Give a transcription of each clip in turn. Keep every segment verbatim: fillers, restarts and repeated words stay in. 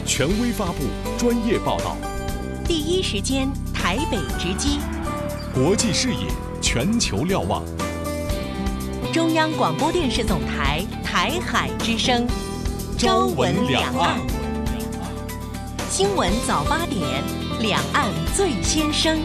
权威发布，专业报道， 第一时间台北直击， 国际视野，全球瞭望。 中央广播电视总台台海之声，朝闻两岸，新闻早八点，两岸最先声。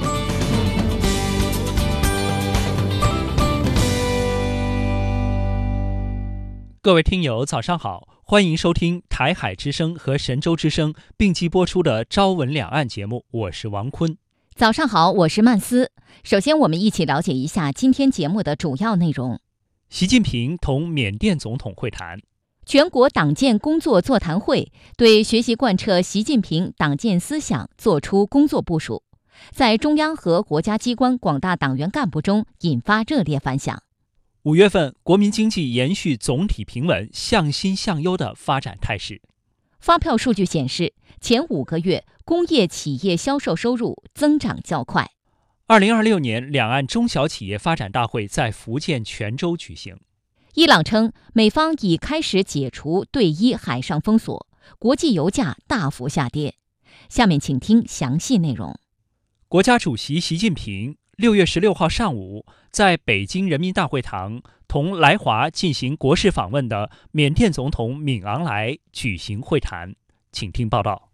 各位听友早上好，欢迎收听台海之声和神州之声并机播出的朝闻两岸节目，我是王坤。 早上好，我是曼斯。首先我们一起了解一下今天节目的主要内容。 习近平同缅甸总统会谈， 全国党建工作座谈会对学习贯彻习近平党建思想作出工作部署，在中央和国家机关广大党员干部中引发热烈反响。 五月份国民经济延续总体平稳、向新向优的发展态势。 发票数据显示，前五个月工业企业销售收入增长较快。 二零二六年两岸中小企业发展大会在福建泉州举行。 伊朗称，美方已开始解除对伊海上封锁，国际油价大幅下跌。下面请听详细内容。 国家主席习近平六月十六号上午在北京人民大会堂同来华进行国事访问的缅甸总统敏昂莱举行会谈，请听报道。